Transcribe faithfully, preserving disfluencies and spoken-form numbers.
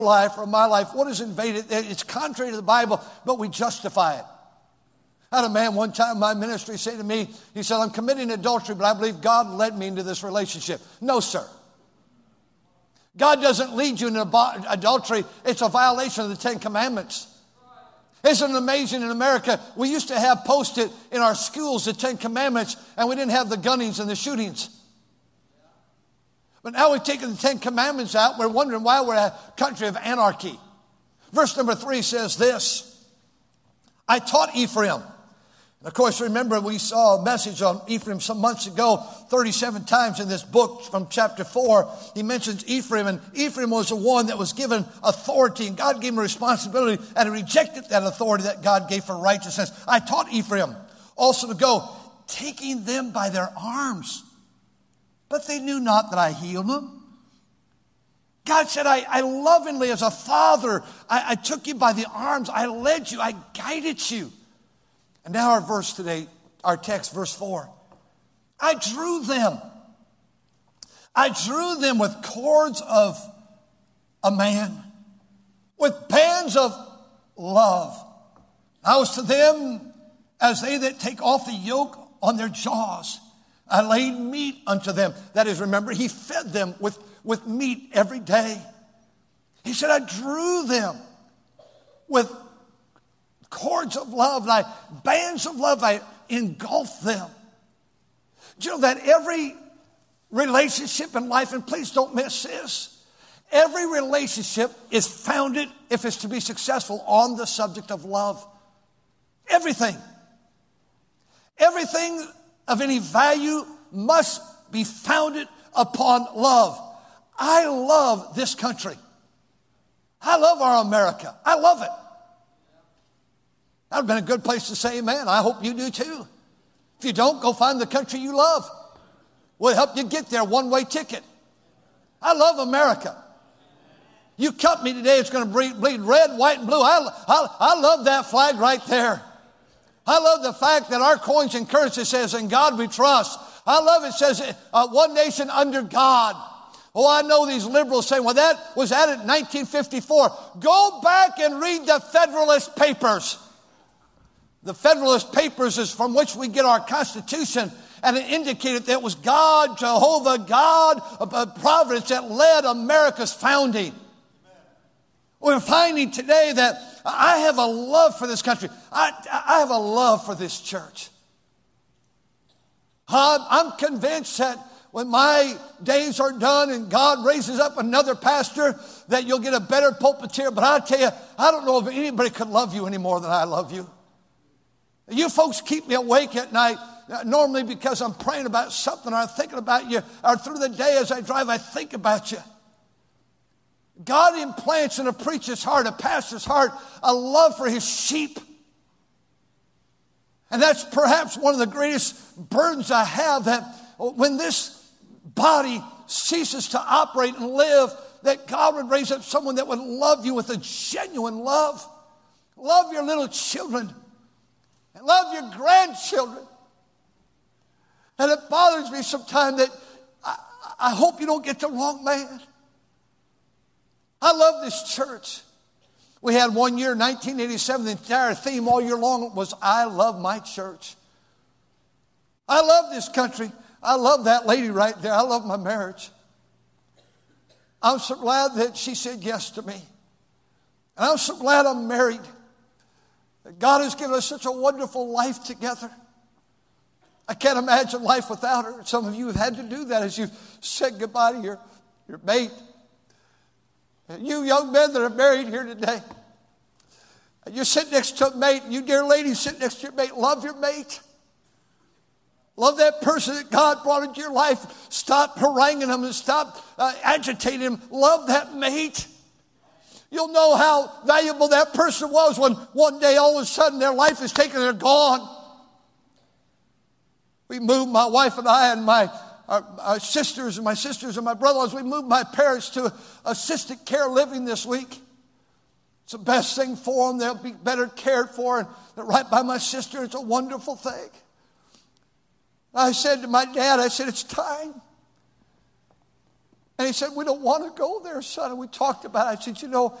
life or my life, what is invaded? It's contrary to the Bible, but we justify it. I had a man one time in my ministry say to me, he said, I'm committing adultery, but I believe God led me into this relationship. No, sir. God doesn't lead you into adultery. It's a violation of the Ten Commandments. Isn't it amazing in America, we used to have posted in our schools the Ten Commandments, and we didn't have the gunnings and the shootings. But now we've taken the Ten Commandments out. We're wondering why we're a country of anarchy. Verse number three says this, I taught Ephraim. And of course, remember, we saw a message on Ephraim some months ago, thirty-seven times in this book from chapter four. He mentions Ephraim, and Ephraim was the one that was given authority, and God gave him a responsibility, and he rejected that authority that God gave for righteousness. I taught Ephraim also to go, taking them by their arms. But they knew not that I healed them. God said, I, I lovingly, as a father, I, I took you by the arms. I led you. I guided you. And now our verse today, our text, verse four. I drew them. I drew them with cords of a man, with bands of love. I was to them as they that take off the yoke on their jaws. I laid meat unto them. That is, remember, he fed them with, with meat every day. He said, I drew them with cords of love, and I, bands of love, I engulfed them. Do you know that every relationship in life, and please don't miss this, every relationship is founded, if it's to be successful, on the subject of love. Everything. Everything of any value must be founded upon love. I love this country. I love our America. I love it. That would have been a good place to say amen. I hope you do too. If you don't, go find the country you love. We'll help you get there, one-way ticket. I love America. You cut me today, it's going to bleed, bleed red, white, and blue. I, I, I love that flag right there. I love the fact that our coins and currency says, in God we trust. I love it says, uh, one nation under God. Oh, I know these liberals say, well, that was added in nineteen fifty-four. Go back and read the Federalist Papers. The Federalist Papers is from which we get our Constitution, and it indicated that it was God, Jehovah, God, uh, Providence that led America's founding. We're finding today that I have a love for this country. I, I have a love for this church. I'm convinced that when my days are done and God raises up another pastor, that you'll get a better pulpiteer. But I tell you, I don't know if anybody could love you any more than I love you. You folks keep me awake at night, normally because I'm praying about something, or I'm thinking about you, or through the day as I drive, I think about you. God implants in a preacher's heart, a pastor's heart, a love for his sheep. And that's perhaps one of the greatest burdens I have, that when this body ceases to operate and live, that God would raise up someone that would love you with a genuine love. Love your little children. And love your grandchildren. And it bothers me sometimes that I, I hope you don't get the wrong man. I love this church. We had one year, nineteen eighty-seven, the entire theme all year long was, I love my church. I love this country. I love that lady right there. I love my marriage. I'm so glad that she said yes to me. And I'm so glad I'm married. That God has given us such a wonderful life together. I can't imagine life without her. Some of you have had to do that as you've said goodbye to your, your mate. And you young men that are married here today, you sit next to a mate, you dear ladies sit next to your mate, love your mate. Love that person that God brought into your life. Stop haranguing them and stop uh, agitating them. Love that mate. You'll know how valuable that person was when one day all of a sudden their life is taken and they're gone. We moved, my wife and I and my our, our sisters and my sisters and my brother-in-laws, we moved my parents to assisted care living this week. It's the best thing for them. They'll be better cared for. And they're right by my sister. It's a wonderful thing. I said to my dad, I said, it's time. And he said, we don't want to go there, son. And we talked about it. I said, you know,